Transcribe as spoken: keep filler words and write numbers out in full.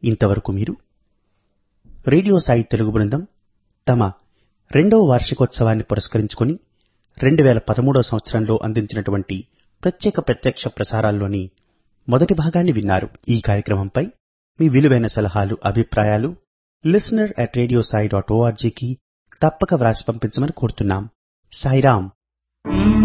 ఇంతవరకు మీరు రేడియో సాయి తెలుగు బృందం తమ రెండవ వార్షికోత్సవాన్ని పురస్కరించుకుని రెండు వేల పదమూడవ సంవత్సరంలో అందించినటువంటి ప్రత్యేక ప్రత్యక్ష ప్రసారాల్లోని మొదటి భాగాన్ని విన్నారు. ఈ కార్యక్రమంపై మీ విలువైన సలహాలు, అభిప్రాయాలు listener at radio Sai dot ఓఆర్జీకి తప్పక వ్రాసి పంపించమని కోరుతున్నాం. సాయిరాం.